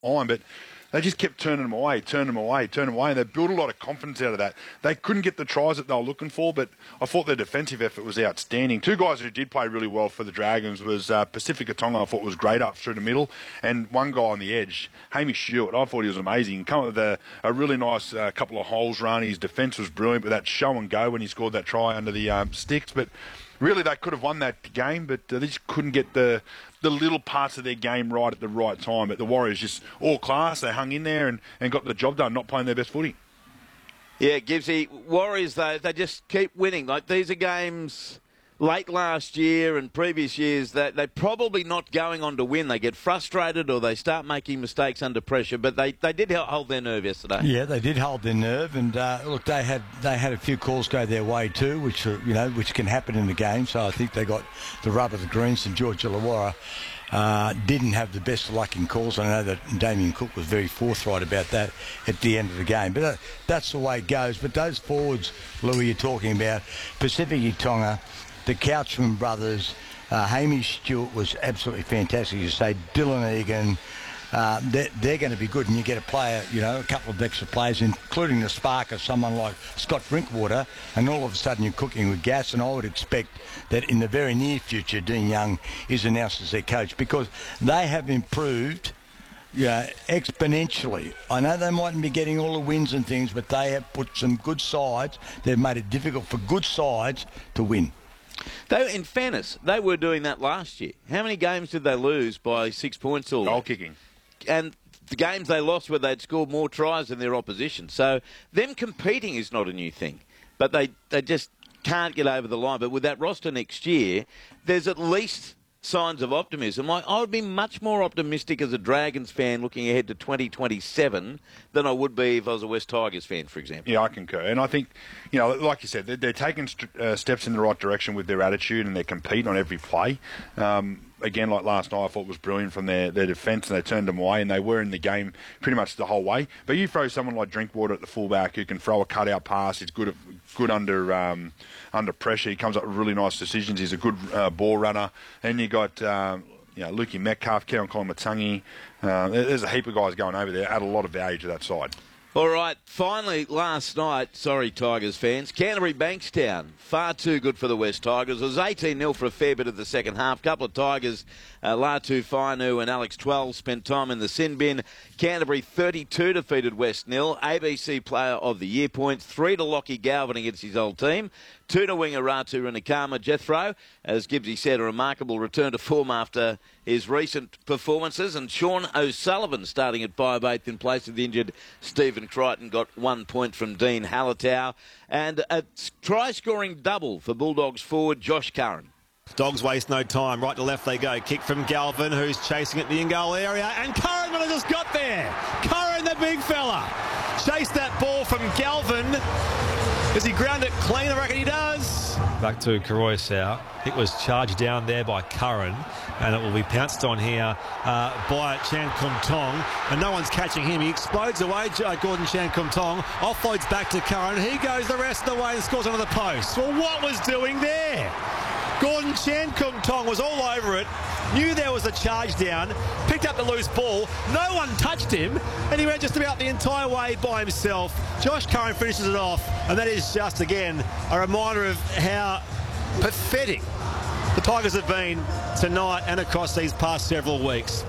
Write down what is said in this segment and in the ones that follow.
line, but they just kept turning them away, and they built a lot of confidence out of that. They couldn't get the tries that they were looking for, but I thought their defensive effort was outstanding. Two guys who did play really well for the Dragons was Pacifica Tonga, I thought was great up through the middle, and one guy on the edge, Hamish Stewart, I thought he was amazing. He came up with a really nice couple of holes run. His defence was brilliant, but that show and go when he scored that try under the sticks, but really they could have won that game, but they just couldn't get the little parts of their game right at the right time. But the Warriors just all class. They hung in there and got the job done, not playing their best footy. Yeah, Gibbsy. Warriors, though, they just keep winning. Like, these are games late last year and previous years that they're probably not going on to win. They get frustrated or they start making mistakes under pressure, but they did hold their nerve yesterday. Yeah, they did hold their nerve, and look, they had a few calls go their way too, which can happen in the game. So I think they got the rub of the greens, and George Illawarra didn't have the best of luck in calls. I know that Damien Cook was very forthright about that at the end of the game, but that's the way it goes. But those forwards, Louis, you're talking about, Pacifica Tonga, the Couchman brothers, Hamish Stewart was absolutely fantastic. You say Dylan Egan, they're going to be good, and you get a player, a couple of extra players, including the spark of someone like Scott Drinkwater, and all of a sudden you're cooking with gas. And I would expect that in the very near future, Dean Young is announced as their coach, because they have improved exponentially. I know they mightn't be getting all the wins and things, but they have put some good sides. They've made it difficult for good sides to win. In fairness, they were doing that last year. How many games did they lose by 6 points or goal kicking? And the games they lost where they'd scored more tries than their opposition. So them competing is not a new thing. But they just can't get over the line. But with that roster next year, there's at least signs of optimism. I would be much more optimistic as a Dragons fan looking ahead to 2027 than I would be if I was a West Tigers fan, for example. Yeah, I concur. And I think, like you said, they're taking steps in the right direction with their attitude, and they're competing on every play. Again, like last night, I thought was brilliant from their defence, and they turned them away, and they were in the game pretty much the whole way. But you throw someone like Drinkwater at the fullback who can throw a cutout pass. He's good under pressure. He comes up with really nice decisions. He's a good ball runner. And you got Lukey Metcalf, Keon Kolomatangi. There's a heap of guys going over there. Add a lot of value to that side. All right, finally, last night, sorry Tigers fans, Canterbury Bankstown, far too good for the West Tigers. It was 18-0 for a fair bit of the second half. Couple of Tigers, Latu Fainu and Alex 12 spent time in the sin bin. Canterbury 32 defeated West 0. ABC Player of the Year points, 3 to Lockie Galvin against his old team. 2 to winger Ratu Ranakama Jethro. As Gibbsy said, a remarkable return to form after his recent performances. And Sean O'Sullivan starting at 5/8 in place of the injured Stephen Crichton got 1 point from Dean Hallertau. And a try-scoring double for Bulldogs forward Josh Curran. Dogs waste no time. Right to left they go. Kick from Galvin, who's chasing at the in-goal area. And Curran would have just got there. Curran, the big fella. Chased that ball from Galvin. Does he ground it clean? I reckon he does. Back to Koroisau. It was charged down there by Curran, and it will be pounced on here by Chan Kum Tong, and no one's catching him. He explodes away, Gordon Chan Kum Tong. Offloads back to Curran. He goes the rest of the way and scores onto the post. Well, what was doing there? Gordon Chan Kum Tong was all over it, knew there was a charge down, picked up the loose ball, no one touched him, and he went just about the entire way by himself. Josh Curran finishes it off, and that is just, again, a reminder of how pathetic the Tigers have been tonight and across these past several weeks.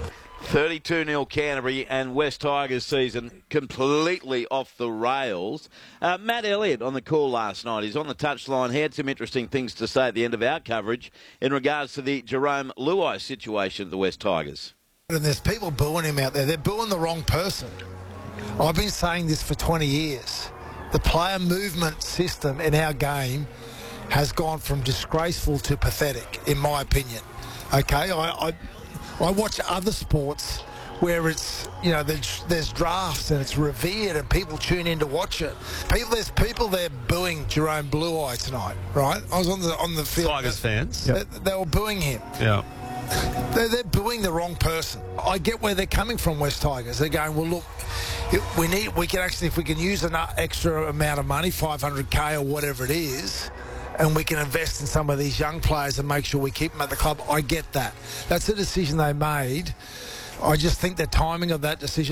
32-0 Canterbury, and West Tigers season completely off the rails. Matt Elliott on the call last night. He's on the touchline. He had some interesting things to say at the end of our coverage in regards to the Jerome Luai situation at the West Tigers. And there's people booing him out there. They're booing the wrong person. I've been saying this for 20 years. The player movement system in our game has gone from disgraceful to pathetic, in my opinion. Okay, I watch other sports where it's, there's drafts and it's revered and people tune in to watch it. There's people there booing Jerome Blue-Eye tonight, right? I was on the field. Tigers fans. They were booing him. Yeah. They're booing the wrong person. I get where they're coming from, West Tigers. They're going, well, look, if we can use an extra amount of money, 500K or whatever it is, and we can invest in some of these young players and make sure we keep them at the club. I get that. That's a decision they made. I just think the timing of that decision